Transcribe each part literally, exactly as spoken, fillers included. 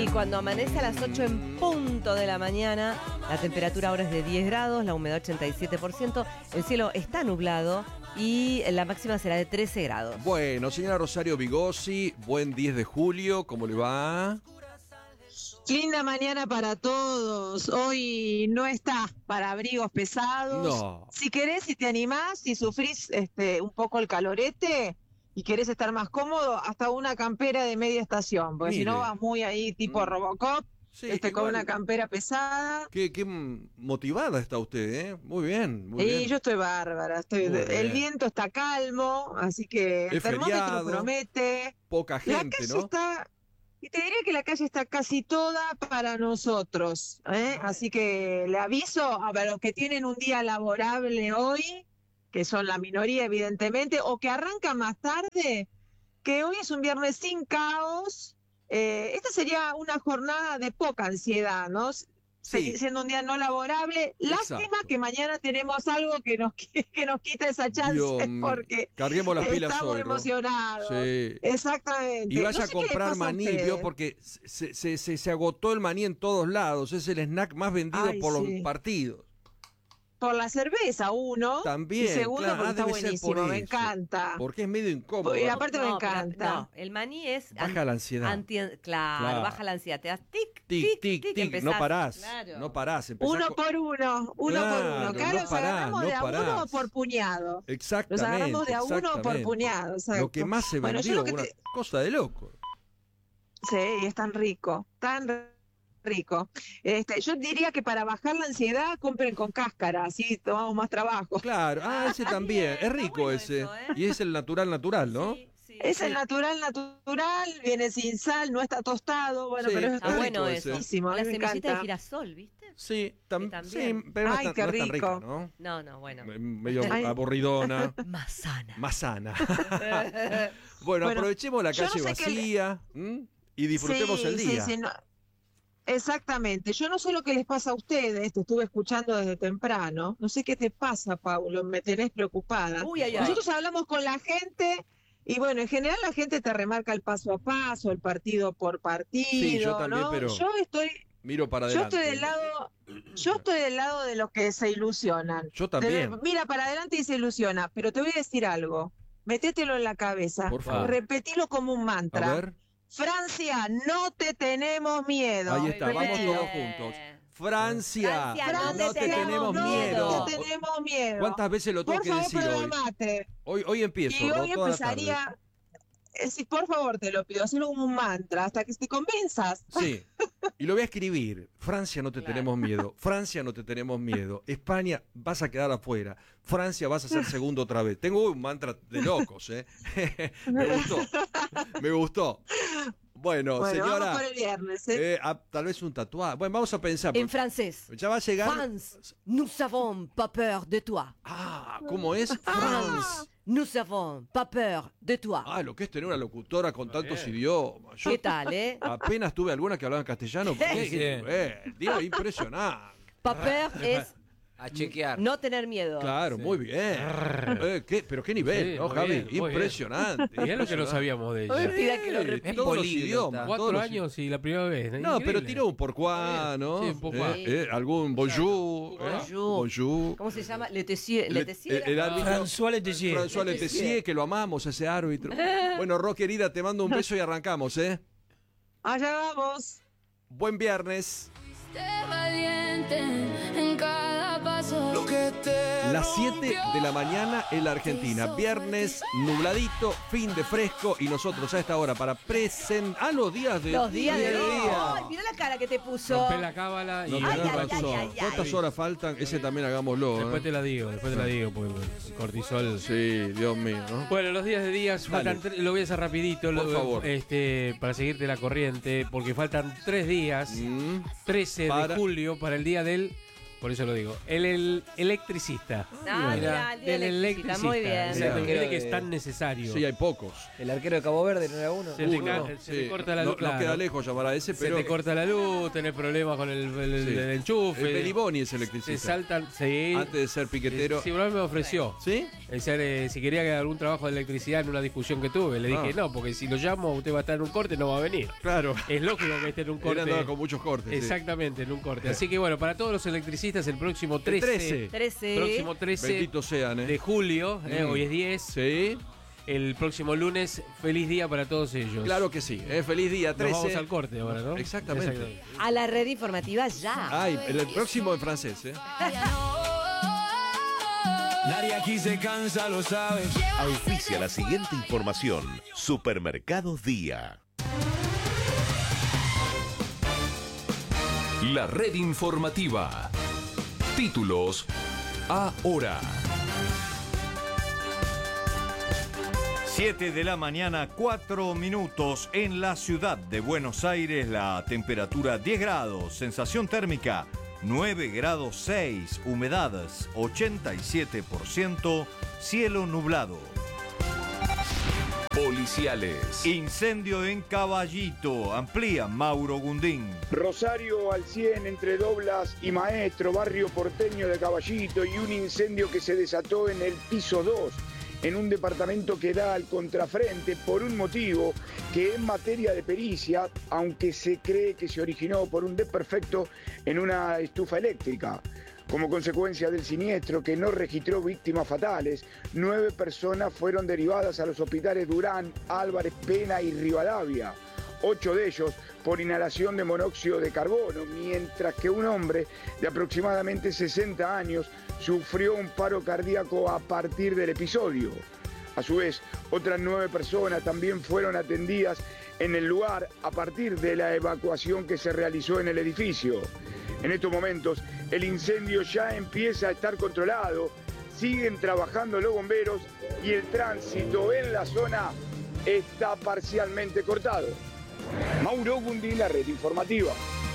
Y cuando amanece a las ocho en punto de la mañana, la temperatura ahora es de diez grados, la humedad ochenta y siete por ciento, el cielo está nublado y la máxima será de trece grados. Bueno, señora Rosario Vigossi, buen diez de julio, ¿cómo le va? Linda mañana para todos. Hoy no está para abrigos pesados. No. Si querés, si te animás, si sufrís este, un poco el calorete y querés estar más cómodo, hasta una campera de media estación, porque Mire. si no vas muy ahí tipo Mm. Robocop, Sí, este, con igual. una campera pesada. Qué, qué motivada está usted, ¿eh? Muy bien, muy Y bien. yo estoy bárbara, estoy, Muy el bien. viento está calmo, así que el Es termómetro feriado, promete. Poca La gente, calle ¿no? está, y te diría que la calle está casi toda para nosotros, ¿eh? Así que le aviso a los que tienen un día laborable hoy, que son la minoría evidentemente, o que arrancan más tarde, que hoy es un viernes sin caos. Eh, esta sería una jornada de poca ansiedad, ¿no? Sí. Siendo un día no laborable. Lástima Exacto. que mañana tenemos algo que nos, que nos quita esa chance, Dios mío. porque Carguemos las pilas estamos hoy, ¿no? emocionados. Sí. Exactamente. Y vaya No a sé qué les comprar pasa a maní, ustedes. ¿vio? Porque se, se, se, se agotó el maní en todos lados. Es el snack más vendido Ay, por sí. los partidos. Por la cerveza, uno. También, Y segundo, claro, porque ah, está debe ser buenísimo, por me eso. encanta. Porque es medio incómodo. Y aparte me No, pero- encanta. no, el maní es... Baja la ansiedad. anti- claro, Claro. baja la ansiedad. Te das tic, Tic, tic, tic. empezás. No parás. Claro. No parás. empezás Uno con- por uno, uno Claro, por uno. no Claro, nos parás, agarramos no de a uno parás. por puñado. Exactamente. Nos agarramos de a uno por exactamente. puñado. exacto. Lo que más se Bueno, yo vendió, lo que una te- cosa de loco. Sí, es tan rico, tan rico. Este, yo diría que para bajar la ansiedad compren con cáscara, así tomamos más trabajo. Claro, ah, ese también. bien, Es está rico bueno ese. eso, ¿eh? Y es el natural, natural, ¿no? Sí, sí. Es el natural, natural, viene sin sal, no está tostado, bueno, Sí, pero es está Está rico bueno ese. eso. riquísimo, a La mí me semillita de encanta. girasol, ¿viste? Sí, tam- Que también. sí, pero no Ay, es tan, qué no es tan rica, rico. ¿no? No, no, bueno. Medio Ay. aburridona, Más sana. más sana. bueno, Bueno, aprovechemos la yo no calle sé qué le- vacía, ¿m? Y disfrutemos Sí, el día. sí, sí, no. Exactamente. Yo no sé lo que les pasa a ustedes, te estuve escuchando desde temprano. No sé qué te pasa, Paulo, me tenés preocupada. Uy, ay, ay. Nosotros hablamos con la gente y bueno, en general la gente te remarca el paso a paso, el partido por partido, Sí, yo también, ¿no? pero Yo estoy Miro para yo adelante. estoy del lado yo estoy del lado de los que se ilusionan. Yo también. De- mira para adelante y se ilusiona, pero te voy a decir algo. Métetelo en la cabeza. Por favor. Repetilo como un mantra. A ver, Francia, no te tenemos miedo. ahí está, Muy vamos bien. todos juntos. Francia, Francia, no te tenemos miedo. No te tenemos miedo. ¿Cuántas veces lo tengo Por que favor, decir hoy? programate. Hoy, hoy empiezo, Y ¿no? hoy Toda la tarde. empezaría. eh, sí, por favor, te lo pido, hacerlo como un mantra hasta que te convenzas. Sí, y lo voy a escribir. Francia, no te Claro. tenemos miedo. Francia, no te tenemos miedo. España, vas a quedar afuera. Francia, vas a ser segundo otra vez. Tengo un mantra de locos, ¿eh? Me gustó, me gustó. Bueno, Bueno, señora, vamos por el viernes, ¿eh? eh, ah, tal vez un tatuaje. Bueno, vamos a pensar. En francés. Ya va a llegar. France, nous n'avons pas peur de toi. Ah, ¿cómo es? France. Nous n'avons pas peur de toi. Ah, lo que es tener una locutora con tantos idiomas. Yo ¿Qué tal, eh? apenas tuve alguna que hablaba en castellano. Qué, Sí. qué nivel, tío, impresionante. Pas peur es A chequear. no tener miedo. Claro, muy bien. Eh, qué- pero qué nivel, Sí, ¿no, muy Javi? bien, muy Impresionante. Y es lo que no sabíamos de No me ella. pida que lo Sí, repita. Es todos los políglota. idiomas. Cuatro todos los- años y la primera vez. No, Increíble. pero tiró un porquá, ¿no? Sí, un poco Eh, más. eh, algún bonjour. eh, Bonjour. bonjour. ¿Cómo se llama? Letessier. Le- Letessier. el, el árbitro François Letessier. François Letessier, que lo amamos, ese árbitro. Bueno, Ro, querida, te mando un beso y arrancamos, ¿eh? Allá vamos. Buen viernes. Valiente en cada paso. Lo que te Las siete de la mañana en la Argentina. Viernes, nubladito, fin de fresco. Y nosotros a esta hora para presentar. Ah, los días de. Los días de hoy. día. Ay, mirá la cara que te puso. Rompé la cábala y No Ay, tenés ay, razón. ay, ay, ay. ¿Cuántas horas faltan? Ese también hagámoslo. después ¿eh? te la digo, después te la digo, porque el cortisol. Sí, Dios mío, ¿no? Bueno, los días de días faltan Dale. tre- lo voy a hacer rapidito, Por lo- favor. este, para seguirte la corriente, porque faltan tres días, Mm. trece Para- de julio para el día del por eso lo digo. El, el electricista. Ah, mirá, el día del electricista, muy bien. O sea, El me cree arquero que es de- tan necesario. Sí, hay pocos. El arquero de Cabo Verde no era uno. Se te, Uno, ca- se te sí. corta la No- luz. Nos claro. queda lejos llamar a ese, Se pero... te corta la luz, tenés problemas con el, el- Sí. el enchufe. El Beliboni es Se electricista. saltan. Sí. Antes de ser piquetero. Sí, Brown me ofreció. ¿Sí? El ser, eh, si quería que haga algún trabajo de electricidad en una discusión que tuve. Le dije, Ah. no, porque si lo llamo, usted va a estar en un corte, no va a venir. Claro. Es lógico que esté en un Él corte. andaba con muchos cortes. sí. Exactamente, en un corte. Así que bueno, para todos los electricistas, el próximo trece, trece. trece. próximo trece Benditos sean, ¿eh? de julio, eh, Mm. hoy es diez, Sí, el próximo lunes, feliz día para todos ellos. claro que sí. ¿eh? Feliz día, Nos trece. vamos al corte ahora, ¿no? Exactamente. A la red informativa ya. Ay, el, el próximo en francés, ¿eh? Nadie aquí se cansa, lo sabes. Auspicia la siguiente información. Supermercados Día. La red informativa. Títulos ahora. siete de la mañana, cuatro minutos en la ciudad de Buenos Aires, la temperatura diez grados, sensación térmica nueve grados seis, humedades ochenta y siete por ciento, cielo nublado. Policiales. Incendio en Caballito, amplía Mauro Gundín. Rosario al cien entre Doblas y Maestro, barrio porteño de Caballito, y un incendio que se desató en el piso dos, en un departamento que da al contrafrente por un motivo que en materia de pericia, aunque se cree que se originó por un desperfecto en una estufa eléctrica. Como consecuencia del siniestro, que no registró víctimas fatales, nueve personas fueron derivadas a los hospitales Durán, Álvarez, Pena y Rivadavia. Ocho de ellos por inhalación de monóxido de carbono, mientras que un hombre de aproximadamente sesenta años sufrió un paro cardíaco a partir del episodio. A su vez, otras nueve personas también fueron atendidas en el lugar a partir de la evacuación que se realizó en el edificio. En estos momentos, el incendio ya empieza a estar controlado, siguen trabajando los bomberos y el tránsito en la zona está parcialmente cortado. Mauro Gundín, la red informativa.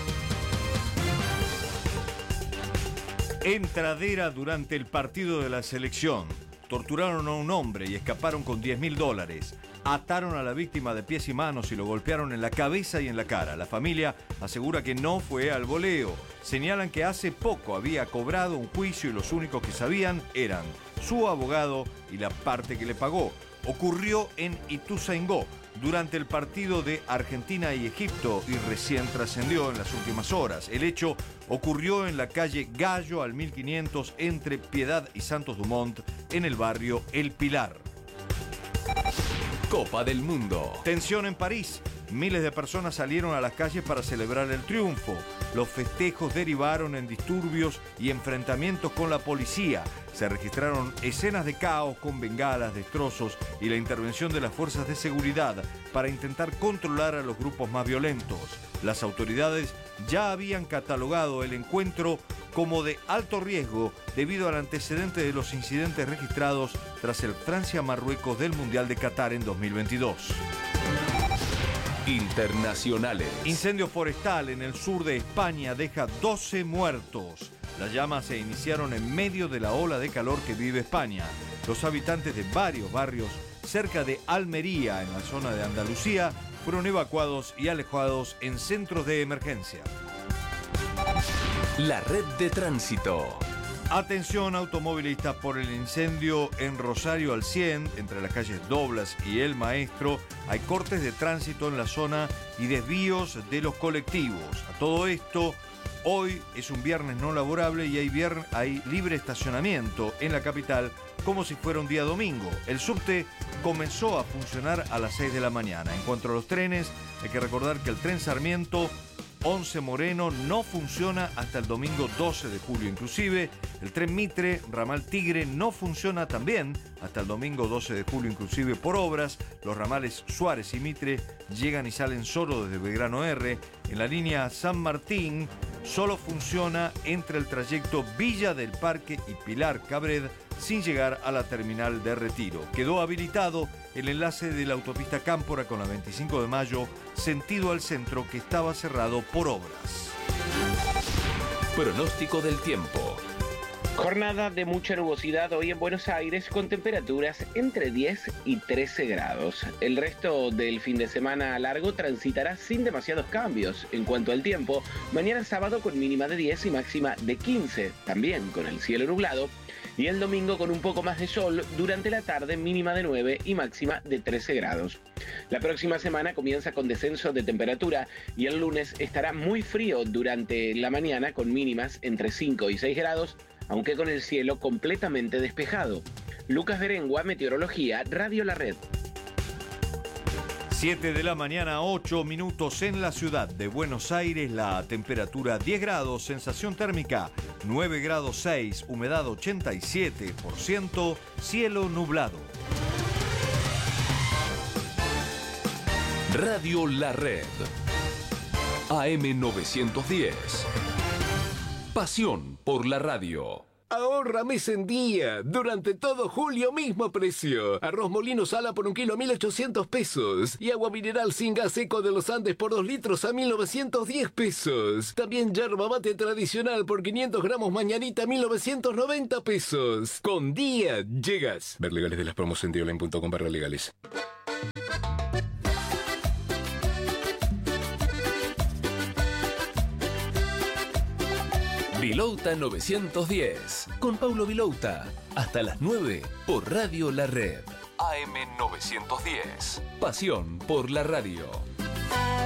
Entradera durante el partido de la selección. Torturaron a un hombre y escaparon con diez mil dólares. Ataron a la víctima de pies y manos y lo golpearon en la cabeza y en la cara. La familia asegura que no fue al voleo. Señalan que hace poco había cobrado un juicio y los únicos que sabían eran su abogado y la parte que le pagó. Ocurrió en Ituzaingó durante el partido de Argentina y Egipto y recién trascendió en las últimas horas. El hecho ocurrió en la calle Gallo al mil quinientos entre Piedad y Santos Dumont en el barrio El Pilar. Copa del Mundo. Tensión en París. Miles de personas salieron a las calles para celebrar el triunfo. Los festejos derivaron en disturbios y enfrentamientos con la policía. Se registraron escenas de caos con bengalas, destrozos y la intervención de las fuerzas de seguridad para intentar controlar a los grupos más violentos. Las autoridades ya habían catalogado el encuentro como de alto riesgo debido al antecedente de los incidentes registrados tras el Francia-Marruecos del Mundial de Qatar en dos mil veintidós. Internacionales. Incendio forestal en el sur de España deja doce muertos. Las llamas se iniciaron en medio de la ola de calor que vive España. Los habitantes de varios barrios cerca de Almería, en la zona de Andalucía, fueron evacuados y alejados en centros de emergencia. La red de tránsito. Atención automovilistas por el incendio en Rosario al cien, entre las calles Doblas y El Maestro. Hay cortes de tránsito en la zona y desvíos de los colectivos. A todo esto, hoy es un viernes no laborable y hay, vier- hay libre estacionamiento en la capital como si fuera un día domingo. El subte comenzó a funcionar a las seis de la mañana. En cuanto a los trenes, hay que recordar que el tren Sarmiento once Moreno no funciona hasta el domingo doce de julio. Inclusive el tren Mitre, ramal Tigre, no funciona también hasta el domingo doce de julio, inclusive por obras. Los ramales Suárez y Mitre llegan y salen solo desde Belgrano R. En la línea San Martín solo funciona entre el trayecto Villa del Parque y Pilar Cabred, sin llegar a la terminal de Retiro. Quedó habilitado el enlace de la autopista Cámpora con la veinticinco de mayo, sentido al centro, que estaba cerrado por obras. Pronóstico del tiempo. Jornada de mucha nubosidad hoy en Buenos Aires con temperaturas entre diez y trece grados. El resto del fin de semana largo transitará sin demasiados cambios. En cuanto al tiempo, mañana sábado con mínima de diez y máxima de quince, también con el cielo nublado. Y el domingo con un poco más de sol, durante la tarde mínima de nueve y máxima de trece grados. La próxima semana comienza con descenso de temperatura y el lunes estará muy frío durante la mañana con mínimas entre cinco y seis grados, aunque con el cielo completamente despejado. Lucas Berengua, Meteorología, Radio La Red. siete de la mañana, ocho minutos en la ciudad de Buenos Aires, la temperatura diez grados, sensación térmica nueve grados seis, humedad ochenta y siete por ciento, cielo nublado. Radio La Red. A M novecientos diez. Pasión por la radio. Ahorra mes en día. Durante todo julio, mismo precio. Arroz molino sala por un kilo a mil ochocientos pesos. Y agua mineral sin gas seco de los Andes por dos litros a mil novecientos diez pesos. También yerba mate tradicional por quinientos gramos mañanita a mil novecientos noventa pesos. Con día llegas. Ver legales de las promos en dioline punto com barra legales. Vilouta novecientos diez, con Paulo Vilouta, hasta las nueve por Radio La Red. A M novecientos diez, pasión por la radio.